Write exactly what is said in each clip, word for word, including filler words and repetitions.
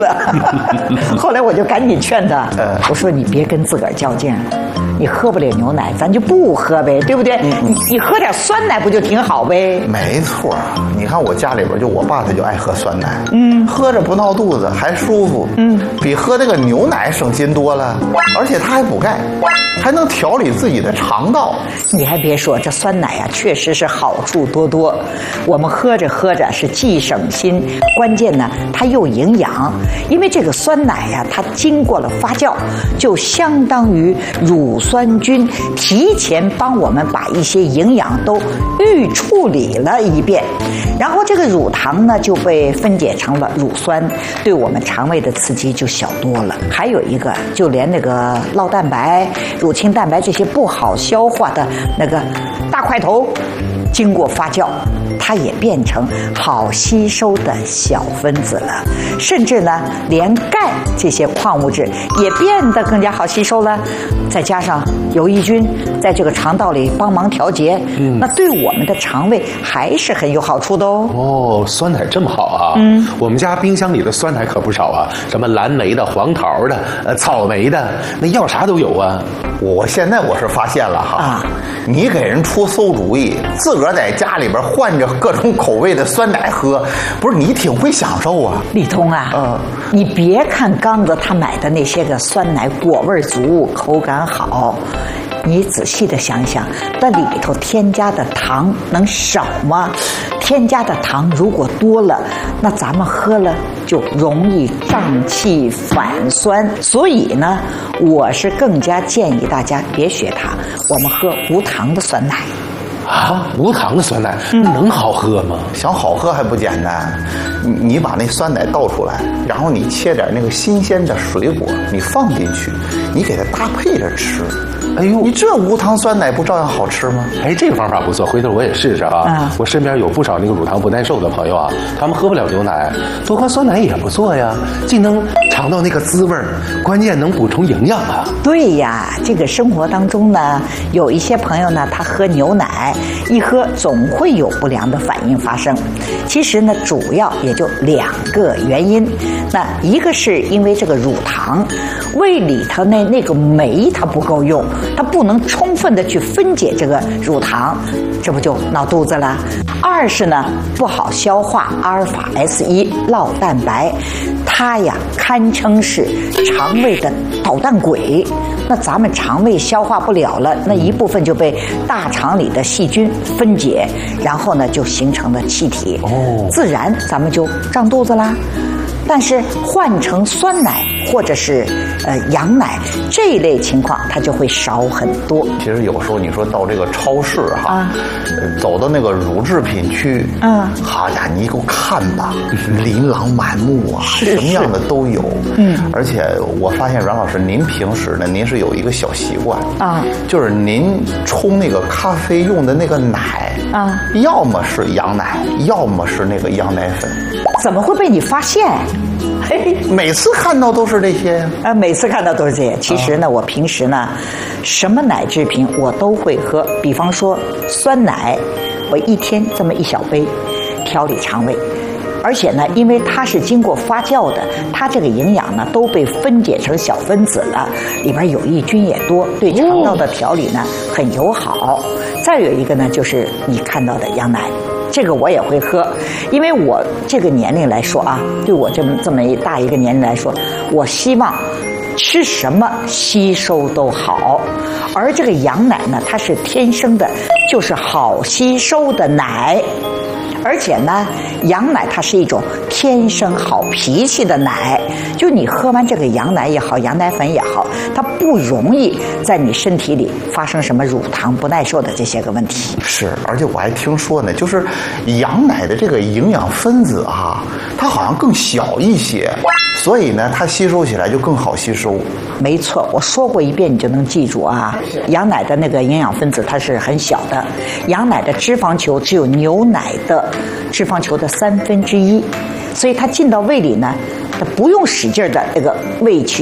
后来我就赶紧劝他，我说你别跟自个儿较劲了，你喝不了牛奶，咱就不喝呗，对不对？你你喝点酸奶不就挺好呗？ 没错，你看我家里边就我爸他就爱喝酸奶，嗯，喝着不闹肚子还舒服，嗯，比喝这个牛奶省心多了，而且它还补钙，还能调理自己的肠道。 你还别说，这酸奶呀、啊，确实是好处多多。我们喝着喝着是既省心，关键呢它又营养。因为这个酸奶呀、啊，它经过了发酵，就相当于乳酸菌提前帮我们把一些营养都预处理了一遍，然后这个乳糖呢就被分解成了乳酸，对我们肠胃的刺激就小多了。还有一个，就连那个酪蛋白、乳清蛋白这些不好消化的那个大块头，经过发酵，它也变成好吸收的小分子了，甚至呢，连钙这些矿物质也变得更加好吸收了。再加上有益菌在这个肠道里帮忙调节，嗯，那对我们的肠胃还是很有好处的哦。 哦，酸奶这么好啊！嗯，我们家冰箱里的酸奶可不少啊，什么蓝莓的、黄桃的、呃草莓的，那要啥都有啊。 我现在我是发现了哈，啊，你给人出馊主意，自个儿在家里边换着各种口味的酸奶喝，不是你挺会享受啊。 李通啊，嗯，你别看刚子他买的那些个酸奶果味足，口感好，你仔细的想想，那里头添加的糖能少吗？添加的糖如果多了，那咱们喝了就容易胀气反酸。所以呢，我是更加建议大家别学它，我们喝无糖的酸奶。 啊，无糖的酸奶，嗯，能好喝吗？ 想好喝还不简单，你你把那酸奶倒出来，然后你切点那个新鲜的水果，你放进去，你给它搭配着吃。哎呦，你这无糖酸奶不照样好吃吗？ 哎，这个方法不错，回头我也试试啊。嗯，我身边有不少那个乳糖不耐受的朋友啊，他们喝不了牛奶，多喝酸奶也不错呀，既能尝到那个滋味，关键能补充营养啊。 对呀，这个生活当中呢，有一些朋友呢，他喝牛奶，一喝总会有不良的反应发生。其实呢，主要也就两个原因。那一个是因为这个乳糖，胃里头那那个酶它不够用，它不能充分的去分解这个乳糖，这不就闹肚子了。二是呢，不好消化阿尔法 S 一 酪蛋白，它呀堪称是肠胃的捣蛋鬼。那咱们肠胃消化不了了，那一部分就被大肠里的细菌分解，然后呢就形成了气体，哦，自然咱们就胀肚子啦。但是换成酸奶或者是呃羊奶这一类情况，它就会少很多。 其实有时候你说到这个超市哈，啊，走到那个乳制品区，嗯，好家伙，你给我看吧，琳琅满目啊，什么样的都有。嗯，而且我发现阮老师，您平时呢，您是有一个小习惯啊，就是您冲那个咖啡用的那个奶啊，要么是羊奶，要么是那个羊奶粉。 怎么会被你发现？ 嘿，每次看到都是这些呀。 啊，每次看到都是这些。其实呢，我平时呢，什么奶制品我都会喝。比方说酸奶，我一天这么一小杯，调理肠胃。而且呢，因为它是经过发酵的，它这个营养呢都被分解成小分子了，里边有益菌也多，对肠道的调理呢很友好。再有一个呢，就是你看到的羊奶。这个我也会喝，因为我这个年龄来说啊，对我这么这么一大一个年龄来说，我希望吃什么吸收都好。而这个羊奶呢，它是天生的，就是好吸收的奶。而且呢，羊奶它是一种天生好脾气的奶，就你喝完这个羊奶也好，羊奶粉也好，它不容易在你身体里发生什么乳糖不耐受的这些个问题。 是，而且我还听说呢，就是羊奶的这个营养分子啊，它好像更小一些，所以呢，它吸收起来就更好吸收。 没错，我说过一遍你就能记住啊。羊奶的那个营养分子它是很小的，羊奶的脂肪球只有牛奶的脂肪球的三分之一，所以它进到胃里呢，它不用使劲的那个胃去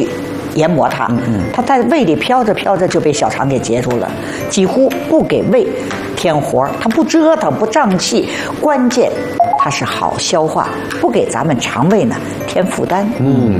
研磨它，它在胃里飘着飘着就被小肠给截住了，几乎不给胃添活，它不折腾不胀气，关键它是好消化，不给咱们肠胃呢添负担。嗯。